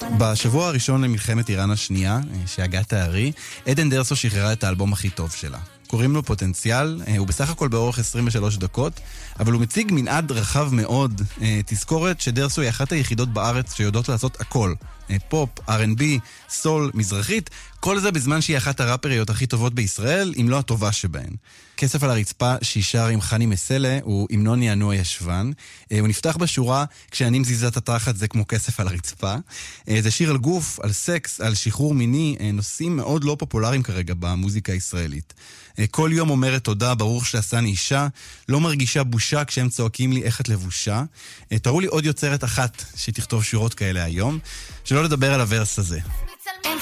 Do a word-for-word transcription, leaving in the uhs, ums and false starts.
בשבוע הראשון למלחמת איראן השנייה, שהגה תארי, עדן דרסו שחררה את האלבום הכי טוב שלה. קוראים לו פוטנציאל, הוא בסך הכל באורך עשרים ושלוש דקות, אבל הוא מציג מנעד רחב מאוד. תזכורת שדרסו היא אחת היחידות בארץ שיודעות לעשות הכל. פופ, אר אנד בי, סול, מזרחית, כל זה בזמן שהיא אחת הראפריות הכי טובות בישראל, אם לא הטובה שבהן. כסף על הרצפה שישר עם חני מסלה הוא המנון ינוע ישבן. הוא נפתח בשורה כשאני מזיזה את התחת זה כמו כסף על הרצפה. זה שיר על גוף, על סקס, על שחרור מיני, נושאים מאוד לא פופולריים כרגע במוזיקה הישראלית. כל יום אומרת תודה, ברור שעשני אישה, לא מרגישה בושה כשהם צועקים לי איך את לבושה. תראו לי עוד יוצרת אחת שתכתוב שורות כאלה היום, שלא לדבר על הוורס הזה. אין